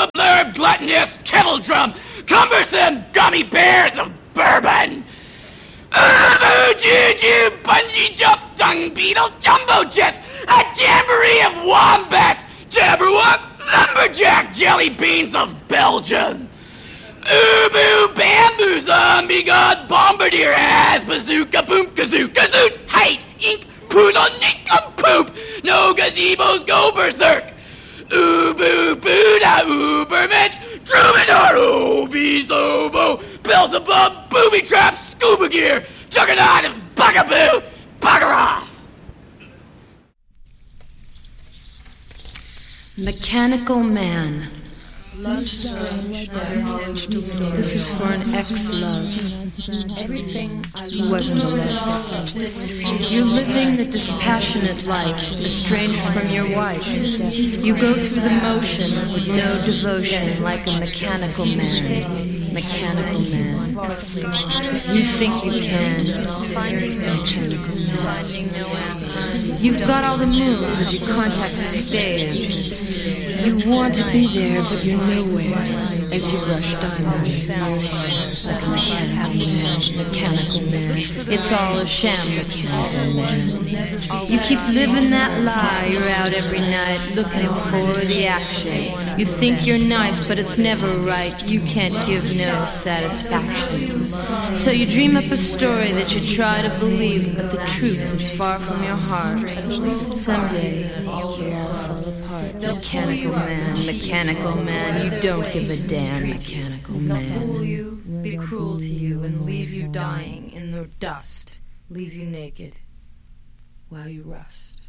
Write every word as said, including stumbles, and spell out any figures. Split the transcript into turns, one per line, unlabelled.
blubber blurb, gluttonous kettle drum, cumbersome gummy bears of bourbon. Ubu juju, bungee jump, dung beetle, jumbo jets, a jamboree of wombats, jabberwock, lumberjack, jelly beans of Belgium. Ubu bamboo, zombie god, bombardier, ass, bazooka, boom, kazoo, kazoot, height, ink, poodle, nincompoop, no gazebos go berserk. Ubu Buddha, Ubermensch, Troubadour, Obese Oboe, Beelzebub, Booby Trap, Scuba Gear, Juggernaut of Bugaboo, Bugger off!
Mechanical Man.
Love strange,
This is for an ex-love.
Everything I
He wasn't a love. You're living the dispassionate life, estranged from your wife. You go through the motion with no devotion, like a mechanical man. Mechanical man. You think you can. Mechanical man. You've got all the moves as you contact the stage. You want to be there, but you're nowhere. As you rush diamond, like a mechanical man, mechanical man. It's all a sham, mechanical man. You keep living that lie. You're out every night looking for the action. You think you're nice, but it's never right. You can't give no satisfaction. So you dream up a story that you try to believe, but the truth is far from your heart. Someday you'll all fall apart. Mechanical man, mechanical man, you don't give a damn, mechanical man.
They'll fool you, be cruel to you, and leave you dying in the dust, leave you naked while you rust.